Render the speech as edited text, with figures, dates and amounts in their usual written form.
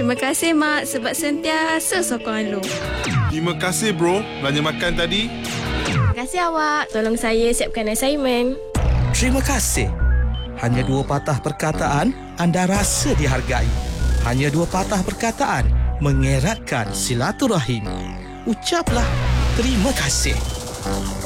Terima kasih, Mak, sebab sentiasa sokong Alung. Terima kasih bro, belanja makan tadi. Terima kasih awak. Tolong saya siapkan assignment. Terima kasih. Hanya 2 patah perkataan anda rasa dihargai. Hanya 2 patah perkataan mengeratkan silaturahim. Ucaplah terima kasih.